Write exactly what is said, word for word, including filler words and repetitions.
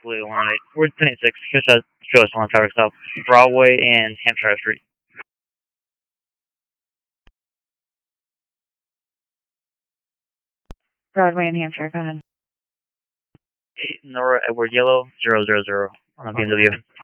Blue one eight. We're ten eighty-six. Here's a show us on Tower South. Broadway and Hampshire Street. Broadway and Hampshire, go ahead. Nora Edward Yellow, zero zero zero on the B M W.